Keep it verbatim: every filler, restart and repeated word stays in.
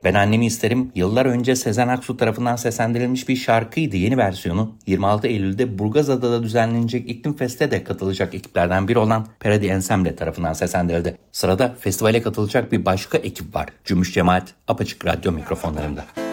Ben Annemi İsterim yıllar önce Sezen Aksu tarafından seslendirilmiş bir şarkıydı. Yeni versiyonu yirmi altı Eylül'de Burgazada'da düzenlenecek İklim Fest'e de katılacak ekiplerden biri olan Parody Ensemble tarafından seslendirildi. Sırada festivale katılacak bir başka ekip var. Cümbüş Cemaat Apaçık Radyo mikrofonlarında.